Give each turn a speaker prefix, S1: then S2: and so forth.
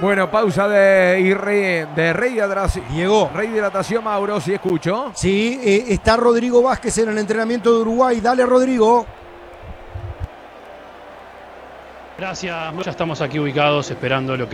S1: Bueno, pausa de Rey Hidratación.
S2: Diego.
S1: Rey de Hidratación, Mauro, si escucho.
S2: Sí, está Rodrigo Vázquez en el entrenamiento de Uruguay. Dale, Rodrigo.
S3: Gracias, ya estamos aquí ubicados esperando lo que